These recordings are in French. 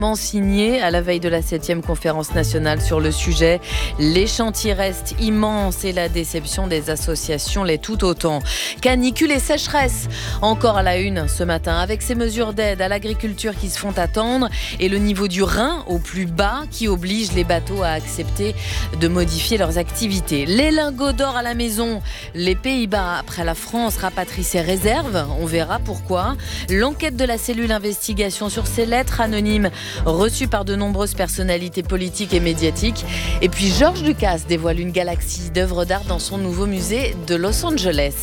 Signé à la veille de la 7e conférence nationale sur le sujet. Les chantiers restent immenses et la déception des associations l'est tout autant. Canicule et sécheresse, encore à la une ce matin, avec ces mesures d'aide à l'agriculture qui se font attendre et le niveau du Rhin au plus bas qui oblige les bateaux à accepter de modifier leurs activités. Les lingots d'or à la maison, les Pays-Bas après la France rapatrient ses réserves, on verra pourquoi. L'enquête de la cellule investigation sur ces lettres anonymes reçu par de nombreuses personnalités politiques et médiatiques. Et puis Georges Lucas dévoile une galaxie d'œuvres d'art dans son nouveau musée de Los Angeles.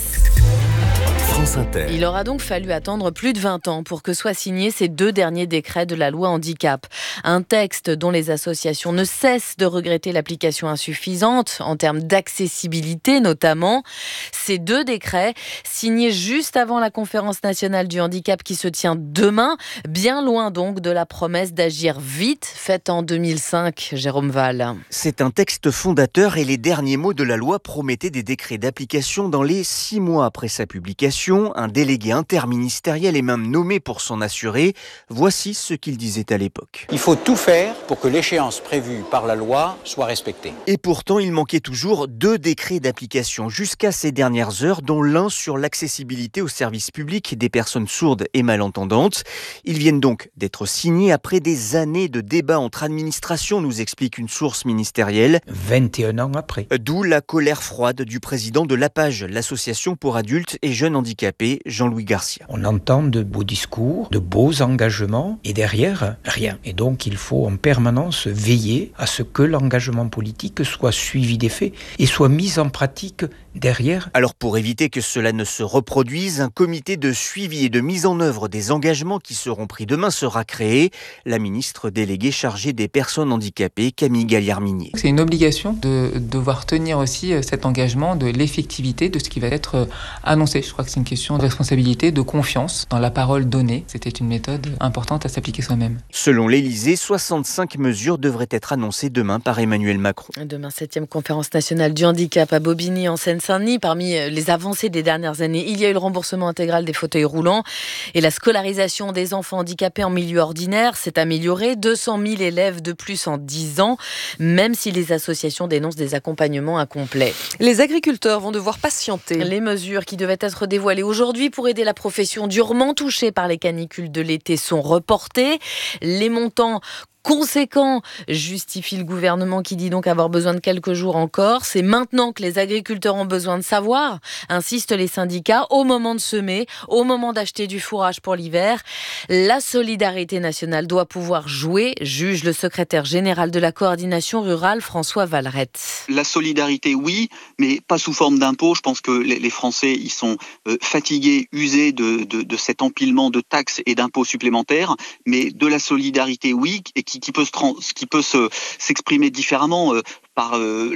Il aura donc fallu attendre plus de 20 ans pour que soient signés ces 2 derniers décrets de la loi handicap. Un texte dont les associations ne cessent de regretter l'application insuffisante en termes d'accessibilité notamment. Ces 2 décrets signés juste avant la conférence nationale du handicap qui se tient demain, bien loin donc de la promesse d'agir vite faite en 2005, Jérôme Val. C'est un texte fondateur et les derniers mots de la loi promettaient des décrets d'application dans les 6 mois après sa publication. Un délégué interministériel est même nommé pour s'en assurer. Voici ce qu'il disait à l'époque. Il faut tout faire pour que l'échéance prévue par la loi soit respectée. Et pourtant, il manquait toujours 2 décrets d'application jusqu'à ces dernières heures, dont l'un sur l'accessibilité aux services publics des personnes sourdes et malentendantes. Ils viennent donc d'être signés après des années de débats entre administrations, nous explique une source ministérielle. 21 ans après. D'où la colère froide du président de l'APAGE, l'association pour adultes et jeunes handicapés, Jean-Louis Garcia. On entend de beaux discours, de beaux engagements et derrière, rien. Et donc il faut en permanence veiller à ce que l'engagement politique soit suivi des faits et soit mis en pratique derrière. Alors pour éviter que cela ne se reproduise, un comité de suivi et de mise en œuvre des engagements qui seront pris demain sera créé. La ministre déléguée chargée des personnes handicapées, Camille Galliard-Minier. C'est une obligation de devoir tenir aussi cet engagement de l'effectivité de ce qui va être annoncé. Je crois que c'est une question de responsabilité, de confiance dans la parole donnée. C'était une méthode importante à s'appliquer soi-même. Selon l'Élysée, 65 mesures devraient être annoncées demain par Emmanuel Macron. Demain, 7e conférence nationale du handicap à Bobigny en Seine-Saint-Denis. Parmi les avancées des dernières années, il y a eu le remboursement intégral des fauteuils roulants et la scolarisation des enfants handicapés en milieu ordinaire s'est améliorée. 200 000 élèves de plus en 10 ans, même si les associations dénoncent des accompagnements incomplets. Les agriculteurs vont devoir patienter. Les mesures qui devaient être dévoilées aujourd'hui pour aider la profession durement touchée par les canicules de l'été sont reportées. Les montants conséquent justifie le gouvernement qui dit donc avoir besoin de quelques jours encore. C'est maintenant que les agriculteurs ont besoin de savoir, insistent les syndicats, au moment de semer, au moment d'acheter du fourrage pour l'hiver. La solidarité nationale doit pouvoir jouer, juge le secrétaire général de la coordination rurale, François Vallerette. La solidarité, oui, mais pas sous forme d'impôt. Je pense que les Français, ils sont fatigués, usés de cet empilement de taxes et d'impôts supplémentaires, mais de la solidarité, oui, et qui peut s'exprimer différemment par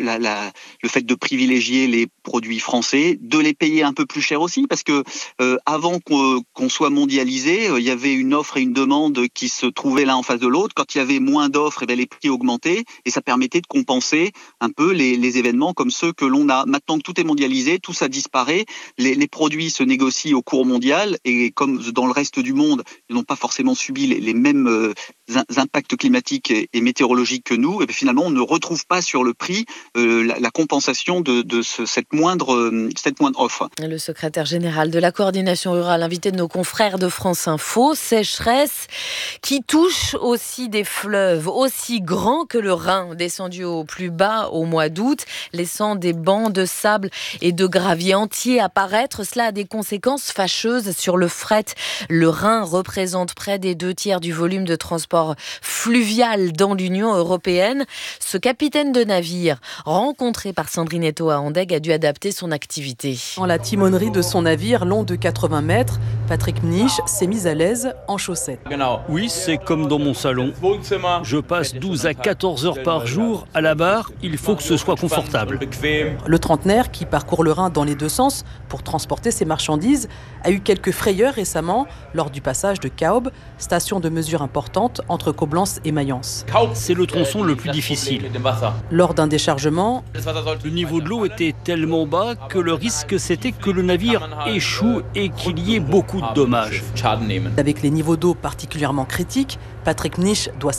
le fait de privilégier les produits français, de les payer un peu plus cher aussi, parce que avant qu'on soit mondialisé, il y avait une offre et une demande qui se trouvaient l'un en face de l'autre. Quand il y avait moins d'offres, les prix augmentaient et ça permettait de compenser un peu les événements comme ceux que l'on a. Maintenant que tout est mondialisé, tout ça disparaît, les produits se négocient au cours mondial et comme dans le reste du monde, ils n'ont pas forcément subi les mêmes impacts climatiques et météorologiques que nous, et bien finalement on ne retrouve pas sur le prix la compensation de cette moindre offre. Le secrétaire général de la coordination rurale, invité de nos confrères de France Info, sécheresse qui touche aussi des fleuves aussi grands que le Rhin, descendu au plus bas au mois d'août, laissant des bancs de sable et de gravier entiers apparaître. Cela a des conséquences fâcheuses sur le fret. Le Rhin représente près des 2/3 du volume de transport fluvial dans l'Union européenne. Ce capitaine de navire, rencontré par Sandrine Eto à Andeg, a dû adapter son activité. En la timonerie de son navire long de 80 mètres, Patrick Mnich s'est mis à l'aise en chaussettes. Oui, c'est comme dans mon salon. Je passe 12 à 14 heures par jour à la barre. Il faut que ce soit confortable. Le trentenaire, qui parcourt le Rhin dans les deux sens pour transporter ses marchandises, a eu quelques frayeurs récemment lors du passage de Kaub, station de mesure importante entre Coblence et Mayence. C'est le tronçon le plus difficile. Lors d'un déchargement, le niveau de l'eau était tellement bas que le risque c'était que le navire échoue et qu'il y ait beaucoup de dommages. Avec les niveaux d'eau particulièrement critiques, Patrick Mnich doit